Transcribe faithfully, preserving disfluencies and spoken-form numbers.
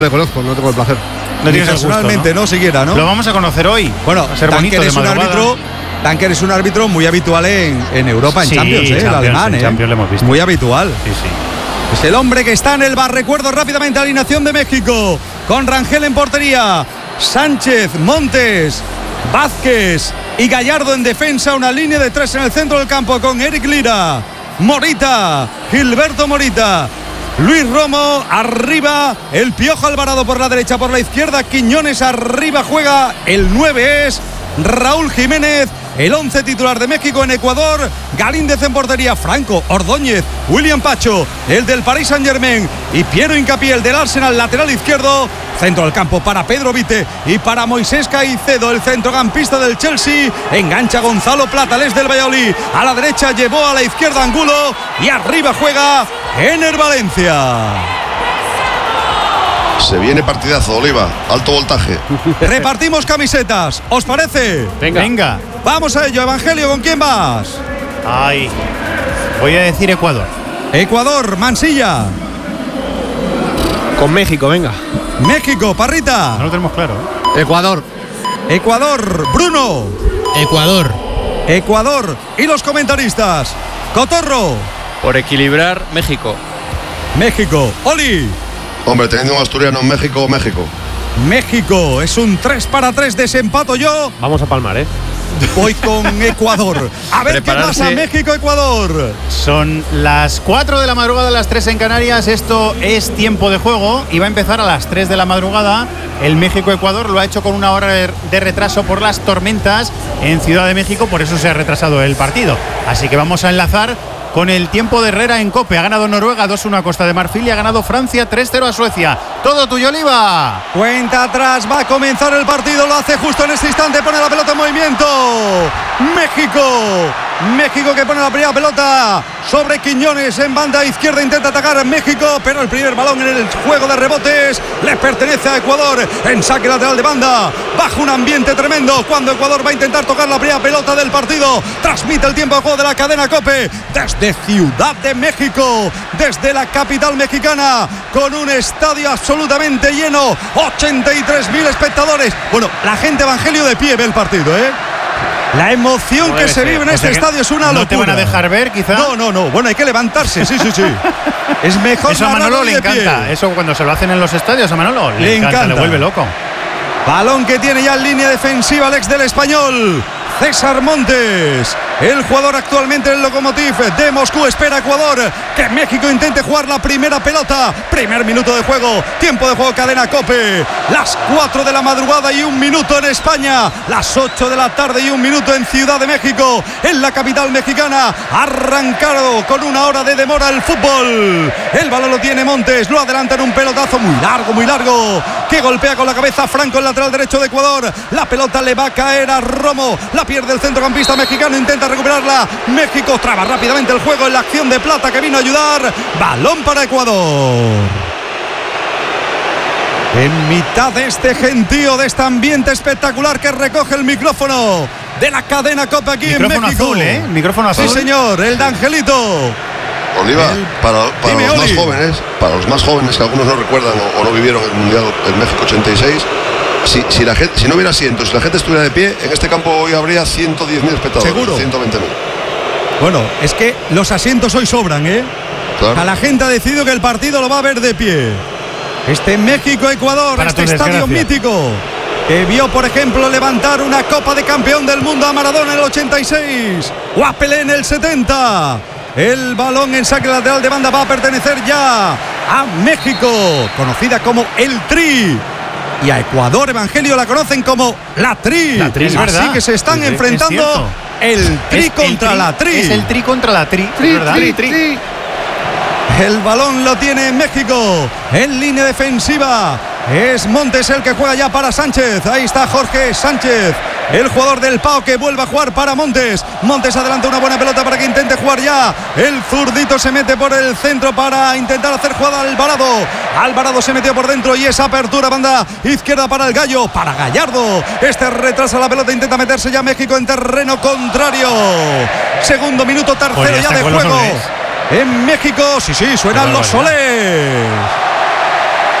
le conozco, no tengo el placer. No tienes el gusto, personalmente, ¿no? no siquiera, ¿no? Lo vamos a conocer hoy. Bueno, va a ser bonito Dunker de es un madrugada. árbitro. Dunker es un árbitro muy habitual en, en Europa, en Sí, Champions, ¿eh? El Champions, alemán, en ¿eh? Champions lo hemos visto. Muy habitual. Sí, sí. Es el hombre que está en el bar. Recuerdo rápidamente alineación de México. Con Rangel en portería. Sánchez, Montes, Vázquez y Gallardo en defensa. Una línea de tres en el centro del campo con Eric Lira, Morita, Gilberto Morita, Luis Romo arriba, el Piojo Alvarado por la derecha, por la izquierda Quiñones arriba juega, el nueve es Raúl Jiménez. El once titular de México en Ecuador, Galíndez en portería, Franco, Ordóñez, William Pacho, el del Paris Saint-Germain y Piero Hincapié, el del Arsenal, lateral izquierdo. Centro del campo para Pedro Vite y para Moisés Caicedo, el centrocampista del Chelsea. Engancha Gonzalo Plata, el del Valladolid. A la derecha llevó, a la izquierda Angulo y arriba juega Ener Valencia. Se viene partidazo, Oliva, alto voltaje. Repartimos camisetas, ¿os parece? Venga. Venga. Vamos a ello. Evangelio, ¿con quién vas? Ay. Voy a decir Ecuador. Ecuador, Mansilla. Con México, venga. México, Parrita. No lo tenemos claro, ¿eh? Ecuador. Ecuador, Bruno. Ecuador. Ecuador. Y los comentaristas. Cotorro. Por equilibrar, México. México. Oli. Hombre, teniendo un asturiano en México, México. México. Es un tres para tres, desempato yo. Vamos a palmar, ¿eh? Voy con Ecuador. A ver qué pasa, México-Ecuador. Son las cuatro de la madrugada, las tres en Canarias. Esto es tiempo de juego y va a empezar a las tres de la madrugada. El México-Ecuador lo ha hecho con una hora de retraso por las tormentas en Ciudad de México, por eso se ha retrasado el partido. Así que vamos a enlazar con el tiempo de Herrera en COPE. Ha ganado Noruega dos uno a Costa de Marfil y ha ganado Francia tres cero a Suecia. Todo tuyo, Oliva. Cuenta atrás, va a comenzar el partido. Lo hace justo en este instante, pone la pelota en movimiento. México. México que pone la primera pelota sobre Quiñones en banda izquierda. Intenta atacar a México, pero el primer balón en el juego de rebotes le pertenece a Ecuador. En saque lateral de banda, bajo un ambiente tremendo cuando Ecuador va a intentar tocar la primera pelota del partido. Transmite el tiempo de juego de la cadena COPE desde Ciudad de México, desde la capital mexicana, con un estadio absolutamente lleno, ochenta y tres mil espectadores. Bueno, la gente, Evangelio, de pie ve el partido, ¿eh? La emoción Puede que se ser. vive en O este sea estadio es una no locura. te van a dejar ver, quizá. No, no, no. Bueno, hay que levantarse. Sí, sí, sí. Es mejor. Eso a Manolo le de pie. encanta. Eso cuando se lo hacen en los estadios a Manolo le, Le encanta, encanta. le vuelve loco. Balón que tiene ya en línea defensiva el ex del Español, César Montes, el jugador actualmente del Lokomotiv de Moscú. Espera Ecuador que México intente jugar la primera pelota. Primer minuto de juego, tiempo de juego, cadena COPE. Las cuatro de la madrugada y un minuto en España. Las ocho de la tarde y un minuto en Ciudad de México, en la capital mexicana. Arrancado con una hora de demora el fútbol. El balón lo tiene Montes, lo adelanta en un pelotazo muy largo, muy largo, que golpea con la cabeza Franco, el lateral derecho de Ecuador. La pelota le va a caer a Romo, la pierde el centrocampista mexicano, intenta recuperarla. México traba rápidamente el juego en la acción de Plata, que vino a ayudar. Balón para Ecuador. En mitad de este gentío, de este ambiente espectacular que recoge el micrófono de la cadena COPE aquí Micrófono en México. azul, ¿eh? Micrófono azul. Sí, señor, el de Angelito. Oliva, El- para, para Dime, los Oli. más jóvenes, para los más jóvenes que algunos no recuerdan o, o no vivieron el Mundial en México ochenta y seis, si, si, la gente, si no hubiera asientos, si la gente estuviera de pie, en este campo hoy habría ciento diez mil espectadores. Seguro. ciento veinte mil. Bueno, es que los asientos hoy sobran, ¿eh? Claro. A la gente ha decidido que el partido lo va a ver de pie. Este México-Ecuador, Para este tu estadio desgracia. mítico, que vio, por ejemplo, levantar una Copa de Campeón del Mundo a Maradona en el ochenta y seis, o a Pelé en el setenta. El balón en saque lateral de banda va a pertenecer ya a México, conocida como el Tri. Y a Ecuador, Evangelio, la conocen como la Tri. La Tri, es Así verdad. que se están Sí, sí, es enfrentando cierto. el Tri Es el contra tri, la Tri. Es el Tri contra la Tri. Tri, es verdad. tri, tri. El balón lo tiene México en línea defensiva. Es Montes el que juega ya para Sánchez. Ahí está Jorge Sánchez, el jugador del P A O, que vuelve a jugar para Montes. Montes adelanta una buena pelota para que intente jugar ya. El zurdito se mete por el centro para intentar hacer jugada Alvarado. Alvarado se metió por dentro y esa apertura, banda izquierda para el Gallo, para Gallardo. Este retrasa la pelota, intenta meterse ya México en terreno contrario. Segundo minuto, tercero Joder, ya hasta de con los juego. Solés. En México, sí, sí, suenan Qué los barbaridad. Solés.